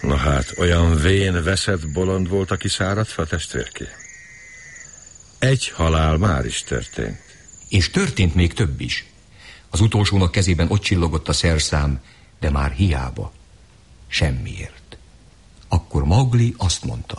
Na hát, olyan vén, veszett bolond volt, aki száradt fel, testvérké? Egy halál már is történt. És történt még több is. Az utolsónak kezében ott csillogott a szerszám, de már hiába. Semmiért. Akkor Maugli azt mondta.